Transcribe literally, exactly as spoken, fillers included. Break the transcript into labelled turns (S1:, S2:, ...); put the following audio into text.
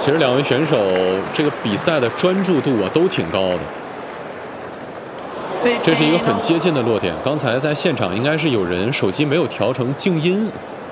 S1: 其实两位选手这个比赛的专注度啊都挺高的，这是一个很接近的落点。刚才在现场应该是有人手机没有调成静音。